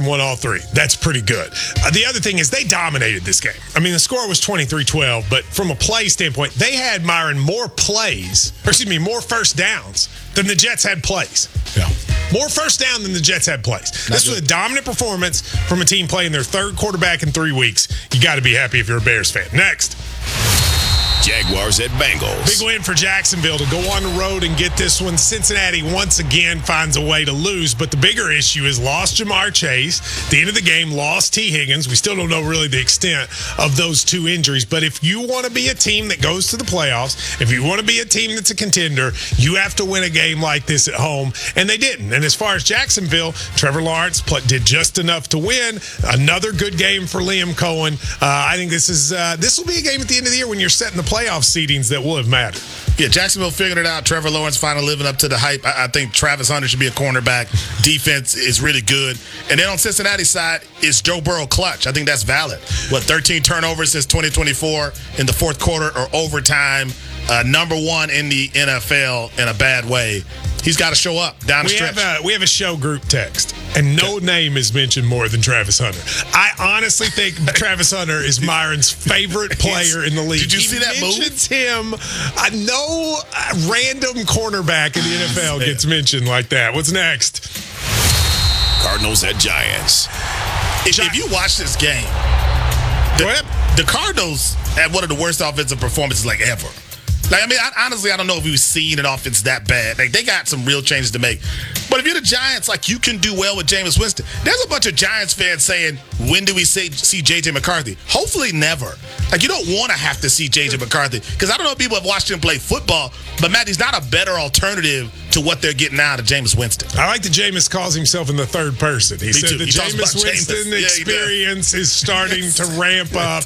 and won all three. That's pretty good. The other thing is they dominated this game. I mean, the score was 23-12, but from a play standpoint, they had, Myron, more first downs than the Jets had plays. Yeah. More first down than the Jets had plays. This was a dominant performance from a team playing their third quarterback in 3 weeks. You got to be happy if you're a Bears fan. Next. Jaguars at Bengals. Big win for Jacksonville to go on the road and get this one. Cincinnati once again finds a way to lose, but the bigger issue is lost Jamar Chase. At the end of the game, lost T. Higgins. We still don't know really the extent of those two injuries, but if you want to be a team that goes to the playoffs, if you want to be a team that's a contender, you have to win a game like this at home, and they didn't. And as far as Jacksonville, Trevor Lawrence did just enough to win. Another good game for Liam Cohen. I think this will be a game at the end of the year when you're setting the playoff seedings that will have mattered. Yeah, Jacksonville figured it out. Trevor Lawrence finally living up to the hype. I think Travis Hunter should be a cornerback. Defense is really good. And then on Cincinnati's side, is Joe Burrow clutch? I think that's valid. 13 turnovers since 2024 in the fourth quarter or overtime. Number one in the NFL in a bad way. He's got to show up down the stretch. We have a show group text, and no name is mentioned more than Travis Hunter. I honestly think Travis Hunter is Myron's favorite player in the league. Did you see that move? He mentions him. No random cornerback in the NFL gets mentioned like that. What's next? Cardinals at Giants. If you watch this game, the Cardinals had one of the worst offensive performances ever. Honestly, I don't know if we've seen an offense that bad. They got some real changes to make. But if you're the Giants, you can do well with Jameis Winston. There's a bunch of Giants fans saying, when do we see J.J. McCarthy? Hopefully never. You don't want to have to see J.J. McCarthy. Because I don't know if people have watched him play football, but, Matt, he's not a better alternative to what they're getting out of Jameis Winston. I like that Jameis calls himself in the third person. He said the Jameis Winston experience is starting to ramp up.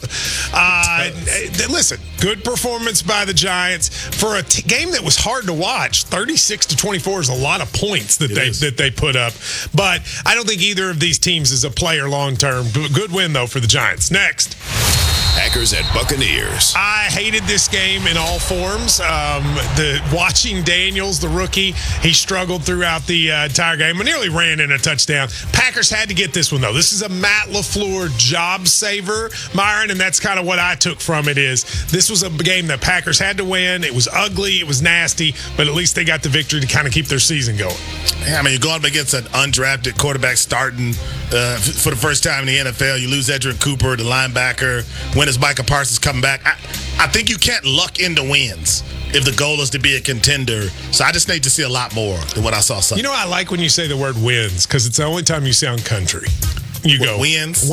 Listen, good performance by the Giants. For a game that was hard to watch, 36-24 is a lot of points that they put up. But I don't think either of these teams is a player long-term. Good win, though, for the Giants. Next. Packers at Buccaneers. I hated this game in all forms. Watching Daniels, the rookie, he struggled throughout the entire game. Nearly ran in a touchdown. Packers had to get this one, though. This is a Matt LaFleur job saver, Myron, and that's kind of what I took from it is this was a game that Packers had to win. It was ugly. It was nasty, but at least they got the victory to kind of keep their season going. Yeah, you're going up against an undrafted quarterback starting for the first time in the NFL. You lose Edgerrin Cooper, the linebacker. When is Micah Parsons coming back? I think you can't luck into wins if the goal is to be a contender. So I just need to see a lot more than what I saw Sunday. I like when you say the word wins because it's the only time you sound country. You go wins.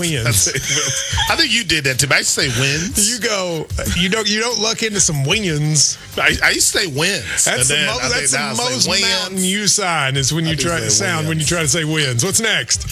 I think you did that to me. I used to say wins. You go. You don't luck into some wins. I used to say wins. That's the most Mountain you sign is when you try to sound when you try to say wins. What's next?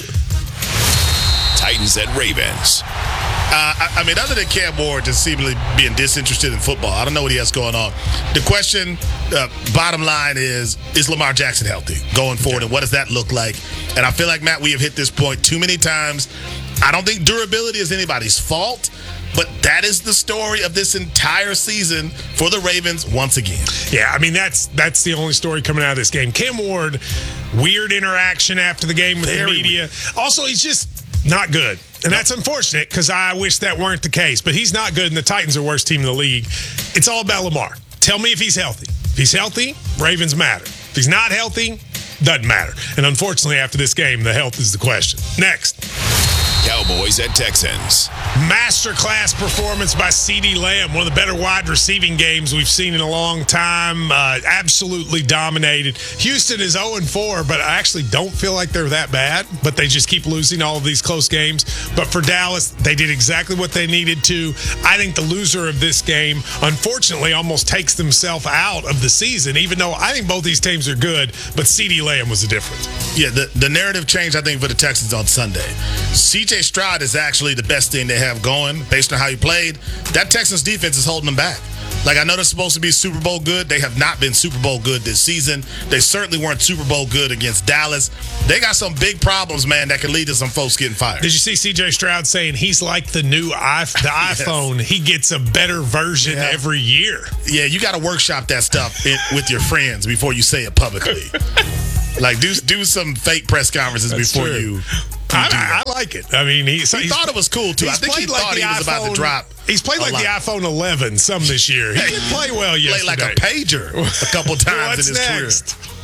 Titans at Ravens. Other than Cam Ward just seemingly being disinterested in football, I don't know what he has going on. The question, bottom line is Lamar Jackson healthy going forward, and what does that look like? And I feel like, Matt, we have hit this point too many times. I don't think durability is anybody's fault, but that is the story of this entire season for the Ravens once again. Yeah, that's the only story coming out of this game. Cam Ward, weird interaction after the game with the media. Weird. Also, he's just not good. And that's unfortunate because I wish that weren't the case. But he's not good, and the Titans are the worst team in the league. It's all about Lamar. Tell me if he's healthy. If he's healthy, Ravens matter. If he's not healthy, doesn't matter. And unfortunately, after this game, the health is the question. Next. Cowboys at Texans. Masterclass performance by CeeDee Lamb. One of the better wide receiving games we've seen in a long time. Absolutely dominated. Houston is 0-4, but I actually don't feel like they're that bad. But they just keep losing all of these close games. But for Dallas, they did exactly what they needed to. I think the loser of this game, unfortunately, almost takes themselves out of the season, even though I think both these teams are good. But CeeDee Lamb was the difference. Yeah, the narrative changed, I think, for the Texans on Sunday. C.J. Stroud is actually the best thing they have going based on how he played. That Texans defense is holding them back. I know they're supposed to be Super Bowl good. They have not been Super Bowl good this season. They certainly weren't Super Bowl good against Dallas. They got some big problems, man, that could lead to some folks getting fired. Did you see C.J. Stroud saying he's like the new iPhone? He gets a better version every year. Yeah, you got to workshop that stuff with your friends before you say it publicly. Do some fake press conferences before you do that. like it. I mean, he thought it was cool, too. I think he thought he was about to drop. He's played like the iPhone 11 some this year. He did play well yesterday. Played like a pager a couple times in his next? career.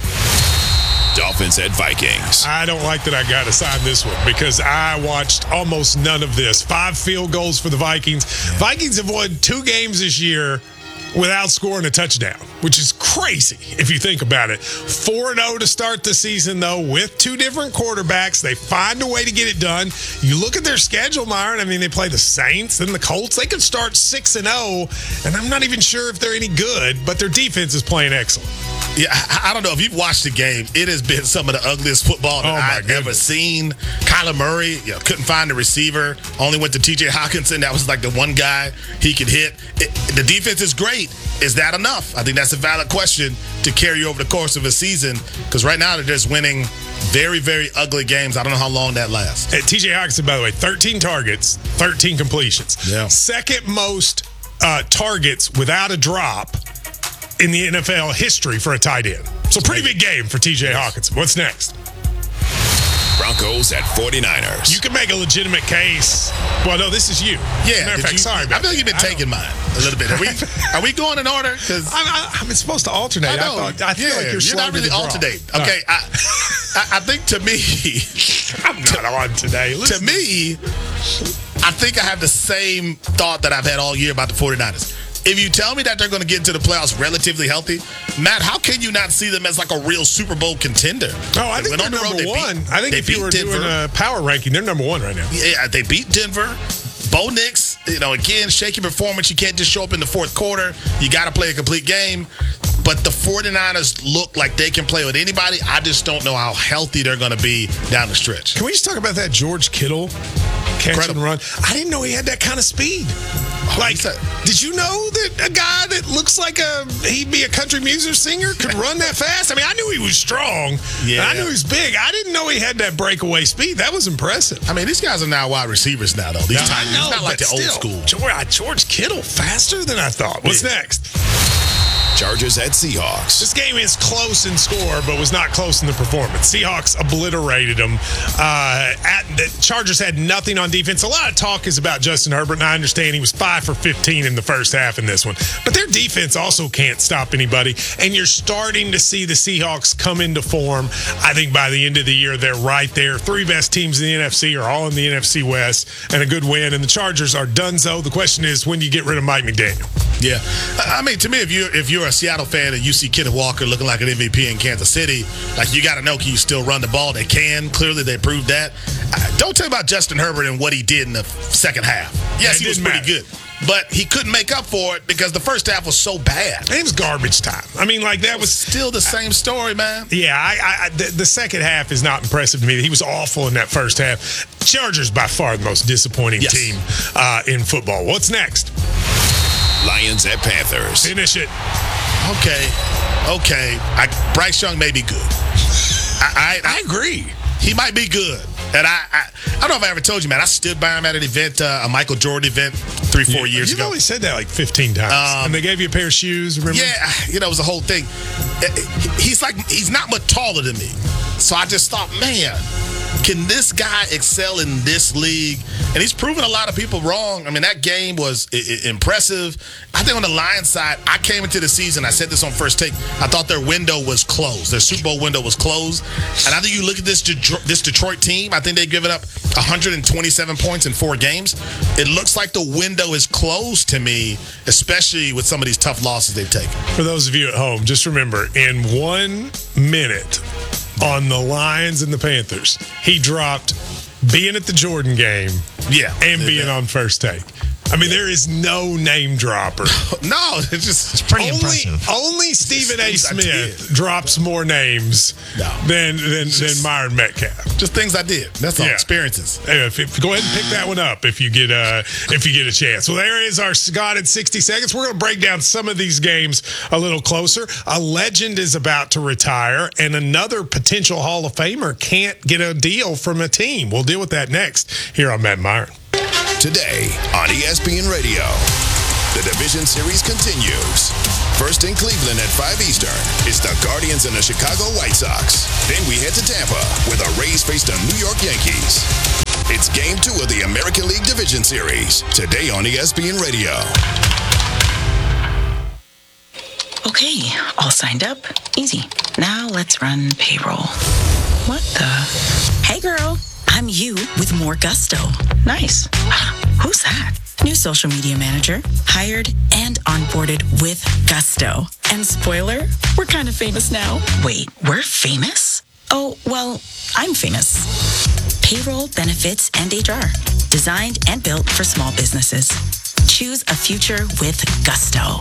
Dolphins at Vikings. I don't like that I got to sign this one because I watched almost none of this. 5 field goals for the Vikings. Yeah. Vikings have won 2 games this year without scoring a touchdown, which is crazy if you think about it. 4-0 to start the season, though, with 2 different quarterbacks. They find a way to get it done. You look at their schedule, Myron. I mean, they play the Saints and the Colts. They could start 6-0, and I'm not even sure if they're any good, but their defense is playing excellent. Yeah, I don't know. If you've watched the game, it has been some of the ugliest football that I've ever seen. Kyler Murray couldn't find a receiver. Only went to T.J. Hawkinson. That was like the one guy he could hit. The defense is great. Is that enough? I think that's a valid question to carry you over the course of a season because right now they're just winning very, very ugly games. I don't know how long that lasts. T.J. Hawkinson, by the way, 13 targets, 13 completions. Yeah. Second most targets without a drop in the NFL history for a tight end. So pretty big game for T.J. Hawkinson. What's next? Broncos at 49ers. You can make a legitimate case. Well, no, this is you. Yeah. Matter of fact, sorry, I feel like you've been taking mine a little bit. Are we going in order? Because I'm supposed to alternate. I feel like you're not really alternate. Okay. Right. I think to me, I'm not on today. Listen. To me, I think I have the same thought that I've had all year about the 49ers. If you tell me that they're going to get into the playoffs relatively healthy, Matt, how can you not see them as like a real Super Bowl contender? Oh, I think they're number one. I think if you were doing a power ranking, they're number one right now. Yeah, they beat Denver. Bo Nix, again, shaky performance. You can't just show up in the fourth quarter. You got to play a complete game. But the 49ers look like they can play with anybody. I just don't know how healthy they're going to be down the stretch. Can we just talk about that George Kittle catch and run? I didn't know he had that kind of speed. Did you know that a guy that looks like he'd be a country music singer could run that fast? I mean, I knew he was strong. Yeah. I knew he was big. I didn't know he had that breakaway speed. That was impressive. I mean, these guys are now wide receivers now, though. These tight ends, not like the old school. George Kittle, faster than I thought. What's next? Chargers at Seahawks. This game is close in score, but was not close in the performance. Seahawks obliterated them. The Chargers had nothing on defense. A lot of talk is about Justin Herbert, and I understand he was 5 for 15 in the first half in this one. But their defense also can't stop anybody, and you're starting to see the Seahawks come into form. I think by the end of the year, they're right there. 3 best teams in the NFC are all in the NFC West, and a good win. And the Chargers are donezo. The question is, when do you get rid of Mike McDaniel? Yeah. I mean, to me, if you're a Seattle fan and you see Kenneth Walker looking like an MVP in Kansas City, you got to know, can you still run the ball? They can. Clearly, they proved that. Don't tell me about Justin Herbert and what he did in the second half. Yes, he was pretty good. But he couldn't make up for it because the first half was so bad. It was garbage time. I mean, that was still the same story, man. Yeah, the second half is not impressive to me. He was awful in that first half. Chargers by far the most disappointing team in football. What's next? Lions at Panthers. Finish it. Okay. Bryce Young may be good. I agree. He might be good. And I don't know if I ever told you, man, I stood by him at an event, a Michael Jordan event 3-4 years ago. You've only said that 15 times. And they gave you a pair of shoes, remember? Yeah, it was a whole thing. He's not much taller than me. So I just thought, man, can this guy excel in this league? And he's proven a lot of people wrong. I mean, that game was impressive. I think on the Lions side, I came into the season, I said this on First Take, I thought their window was closed. Their Super Bowl window was closed. And I think you look at this Detroit team, I think they've given up 127 points in 4 games. It looks like the window is closed to me, especially with some of these tough losses they've taken. For those of you at home, just remember, in 1 minute on the Lions and the Panthers, he dropped being at the Jordan game and being on First Take. I mean, there is no name dropper. No, it's pretty impressive. Only Stephen A. Smith drops more names than Myron Metcalf. Just things I did. That's all. Experiences. Go ahead and pick that one up if you get a chance. Well, there is our Scott in 60 seconds. We're going to break down some of these games a little closer. A legend is about to retire, and another potential Hall of Famer can't get a deal from a team. We'll deal with that next here on Matt and Myron. Today on ESPN Radio, the Division Series continues. First in Cleveland at 5 Eastern is the Guardians and the Chicago White Sox. Then we head to Tampa, where the Rays face the New York Yankees. It's Game 2 of the American League Division Series, today on ESPN Radio. Okay, all signed up. Easy. Now let's run payroll. What the? Hey girl, I'm you with more gusto. Nice. Who's that? New social media manager, hired and onboarded with gusto. And spoiler, we're kind of famous now. Wait, we're famous? Oh, well, I'm famous. Payroll, benefits, and HR. Designed and built for small businesses. Choose a future with gusto.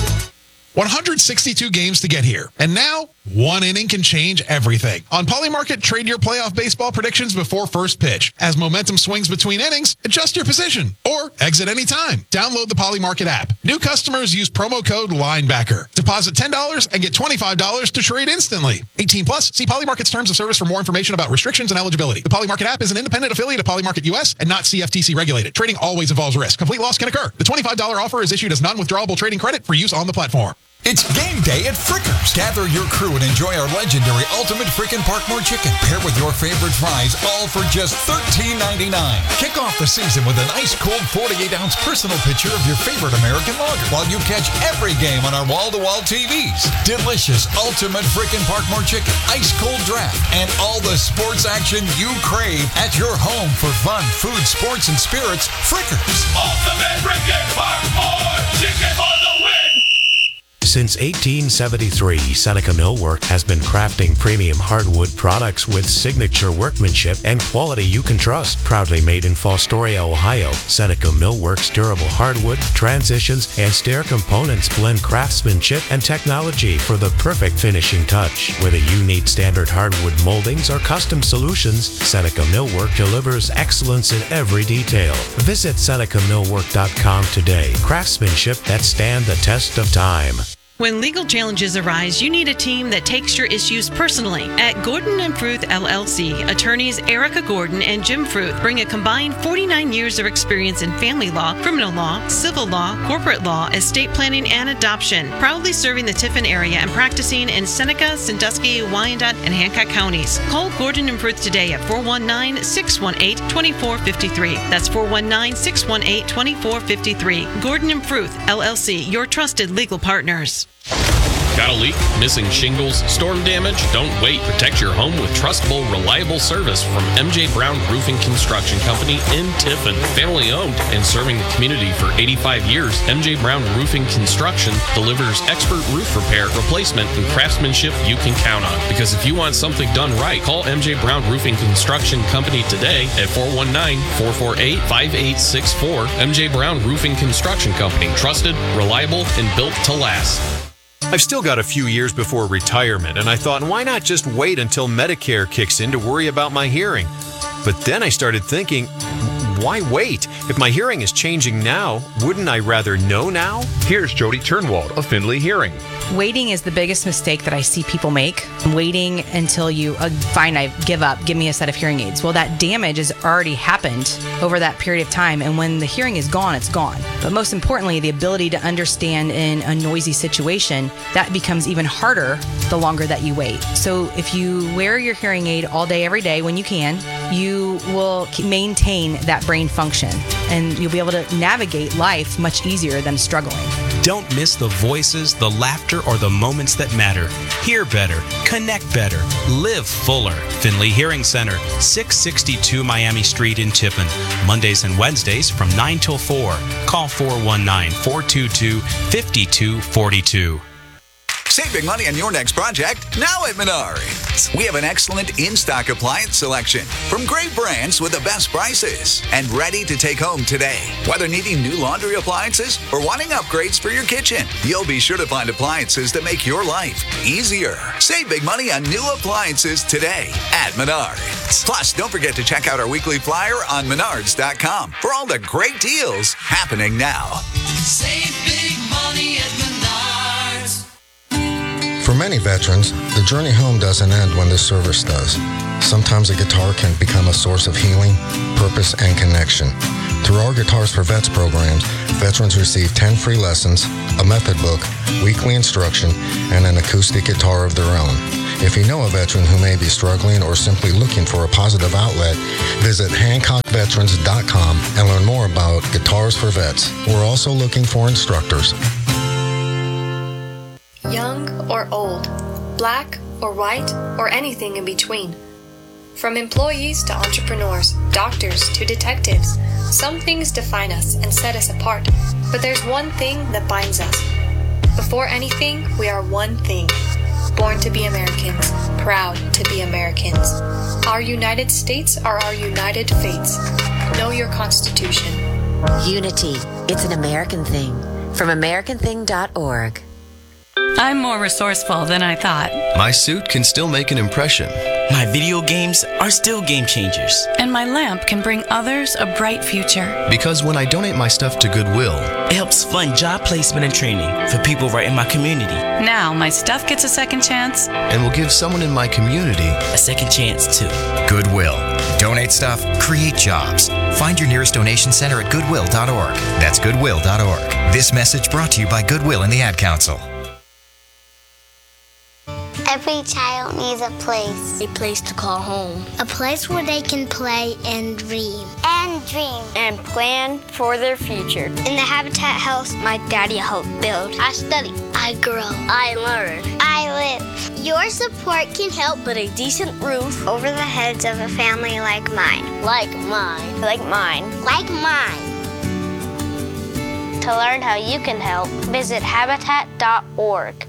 162 games to get here. And now, one inning can change everything. On Polymarket, trade your playoff baseball predictions before first pitch. As momentum swings between innings, adjust your position or exit anytime. Download the Polymarket app. New customers use promo code LINEBACKER. Deposit $10 and get $25 to trade instantly. 18 plus. See Polymarket's terms of service for more information about restrictions and eligibility. The Polymarket app is an independent affiliate of Polymarket US and not CFTC regulated. Trading always involves risk. Complete loss can occur. The $25 offer is issued as non-withdrawable trading credit for use on the platform. It's game day at Frickers. Gather your crew and enjoy our legendary Ultimate Frickin' Parkmore Chicken, paired with your favorite fries, all for just $13.99. Kick off the season with an ice-cold 48-ounce personal picture of your favorite American lager, while you catch every game on our wall-to-wall TVs. Delicious Ultimate Frickin' Parkmore Chicken, ice-cold draft, and all the sports action you crave at your home for fun, food, sports, and spirits. Frickers. Ultimate Frickin' Parkmore Chicken for the win! Since 1873, Seneca Millwork has been crafting premium hardwood products with signature workmanship and quality you can trust. Proudly made in Fostoria, Ohio, Seneca Millwork's durable hardwood, transitions, and stair components blend craftsmanship and technology for the perfect finishing touch. Whether you need standard hardwood moldings or custom solutions, Seneca Millwork delivers excellence in every detail. Visit SenecaMillwork.com today. Craftsmanship that stand the test of time. When legal challenges arise, you need a team that takes your issues personally. At Gordon & Fruth LLC, attorneys Erica Gordon and Jim Fruth bring a combined 49 years of experience in family law, criminal law, civil law, corporate law, estate planning, and adoption. Proudly serving the Tiffin area and practicing in Seneca, Sandusky, Wyandotte, and Hancock counties. Call Gordon & Fruth today at 419-618-2453. That's 419-618-2453. Gordon & Fruth LLC, your trusted legal partners. Got a leak? Missing shingles? Storm damage? Don't wait. Protect your home with trustable, reliable service from MJ Brown Roofing Construction Company in Tiffin. Family owned and serving the community for 85 years, MJ Brown Roofing Construction delivers expert roof repair, replacement, and craftsmanship you can count on. Because if you want something done right, call MJ Brown Roofing Construction Company today at 419-448-5864. MJ Brown Roofing Construction Company. Trusted, reliable, and built to last. I've still got a few years before retirement, and I thought, why not just wait until Medicare kicks in to worry about my hearing? But then I started thinking, why wait? If my hearing is changing now, wouldn't I rather know now? Here's Jody Turnwald of Findlay Hearing. Waiting is the biggest mistake that I see people make. Waiting until you, fine, I give up, give me a set of hearing aids. Well, that damage has already happened over that period of time, and when the hearing is gone, it's gone. But most importantly, the ability to understand in a noisy situation, that becomes even harder the longer that you wait. So if you wear your hearing aid all day, every day when you can, you will maintain that brain function, and you'll be able to navigate life much easier than struggling. Don't miss the voices, the laughter, or the moments that matter. Hear better, connect better, live fuller. Findlay Hearing Center, 662 Miami Street in Tiffin. Mondays and Wednesdays from 9 till 4. Call 419-422-5242. Save big money on your next project now at Menards. We have an excellent in-stock appliance selection from great brands with the best prices and ready to take home today. Whether needing new laundry appliances or wanting upgrades for your kitchen, you'll be sure to find appliances that make your life easier. Save big money on new appliances today at Menards. Plus, don't forget to check out our weekly flyer on Menards.com for all the great deals happening now. Save big money at Menards. For many veterans, the journey home doesn't end when the service does. Sometimes a guitar can become a source of healing, purpose, and connection. Through our Guitars for Vets programs, veterans receive 10 free lessons, a method book, weekly instruction, and an acoustic guitar of their own. If you know a veteran who may be struggling or simply looking for a positive outlet, visit HancockVeterans.com and learn more about Guitars for Vets. We're also looking for instructors. Young or old, black or white, or anything in between. From employees to entrepreneurs, doctors to detectives, some things define us and set us apart, but there's one thing that binds us. Before anything, we are one thing. Born to be Americans, proud to be Americans. Our United States are our united fates. Know your Constitution. Unity. It's an American thing. From AmericanThing.org. I'm more resourceful than I thought. My suit can still make an impression. My video games are still game changers. And my lamp can bring others a bright future. Because when I donate my stuff to Goodwill, it helps fund job placement and training for people right in my community. Now my stuff gets a second chance. And will give someone in my community a second chance too. Goodwill. Donate stuff, create jobs. Find your nearest donation center at goodwill.org. That's goodwill.org. This message brought to you by Goodwill and the Ad Council. Every child needs a place. A place to call home. A place where they can play and dream. And dream. And plan for their future. In the Habitat house my daddy helped build. I study. I grow. I learn. I live. Your support can help put a decent roof over the heads of a family like mine. Like mine. Like mine. Like mine. To learn how you can help, visit Habitat.org.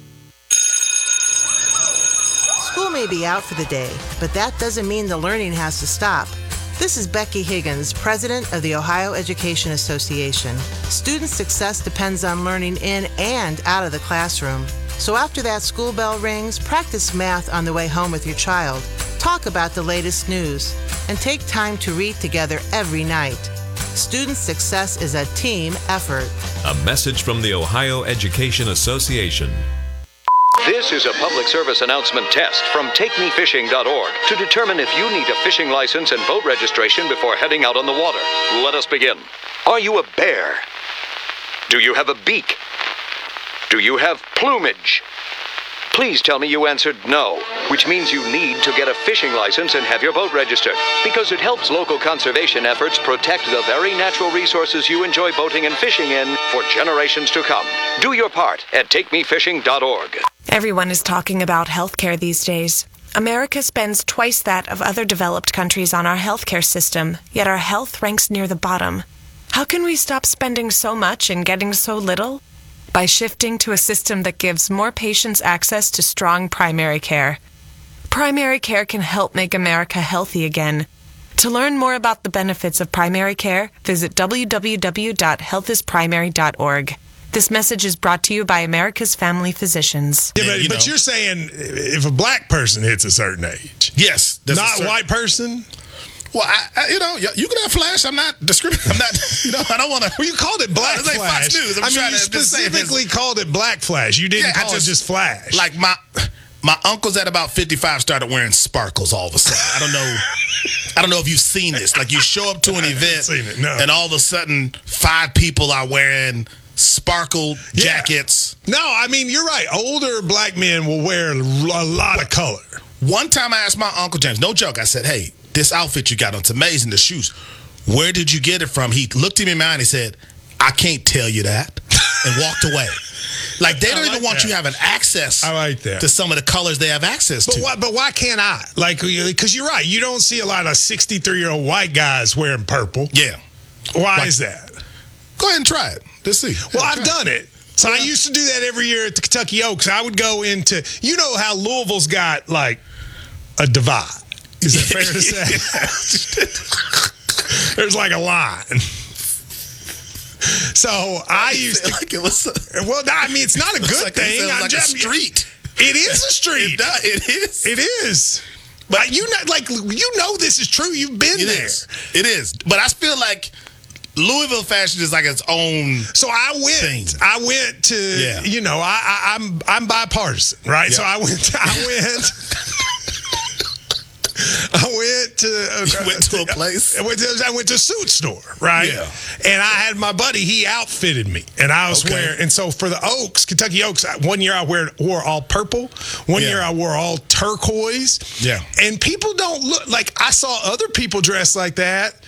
School may be out for the day, but that doesn't mean the learning has to stop. This is Becky Higgins, president of the Ohio Education Association. Student success depends on learning in and out of the classroom. So after that school bell rings, practice math on the way home with your child. Talk about the latest news, and take time to read together every night. Student success is a team effort. A message from the Ohio Education Association. This is a public service announcement test from TakeMeFishing.org to determine if you need a fishing license and boat registration before heading out on the water. Let us begin. Are you a bear? Do you have a beak? Do you have plumage? Please tell me you answered no, which means you need to get a fishing license and have your boat registered, because it helps local conservation efforts protect the very natural resources you enjoy boating and fishing in for generations to come. Do your part at TakeMeFishing.org. Everyone is talking about healthcare these days. America spends twice that of other developed countries on our healthcare system, yet our health ranks near the bottom. How can we stop spending so much and getting so little? By shifting to a system that gives more patients access to strong primary care. Primary care can help make America healthy again. To learn more about the benefits of primary care, visit www.healthisprimary.org. This message is brought to you by America's Family Physicians. Yeah, but you're saying if a black person hits a certain age. Yes. Not a white person? Well, you can have flash. I'm not discriminating. I'm not, I don't want to. Well, you called it black flash. Like Fox News. You specifically called it black flash. You didn't call it just flash. Like my uncles at about 55 started wearing sparkles all of a sudden. I don't know if you've seen this. Like you show up to an event and all of a sudden 5 people are wearing sparkle jackets. No, I mean, you're right. Older black men will wear a lot of color. One time I asked my Uncle James, no joke, I said, hey, this outfit you got on, it's amazing, the shoes. Where did you get it from? He looked at me in my eye and he said, I can't tell you that, and walked away. Like, they don't even want you having access to some of the colors they have access to. But why can't I? Like, because you're right. You don't see a lot of 63-year-old white guys wearing purple. Yeah. Why is that? Go ahead and try it. Let's see. Well, I've done it. So I used to do that every year at the Kentucky Oaks. I would go into, you know how Louisville's got, like, a divide. Is that fair to say? There's like a line. So I used to. Like it was it's not a good thing. It was a street. It is a street. It is. It is. But this is true. You've been there. It is. But I feel like Louisville fashion is like its own. So I went to. I'm bipartisan, right? Yeah. So I went. You went to a place? I went to a suit store, right? Yeah. And I had my buddy, he outfitted me. And I was wearing, and so for the Oaks, Kentucky Oaks, one year I wore all purple. One year I wore all turquoise. Yeah. And people don't look, like I saw other people dressed like that.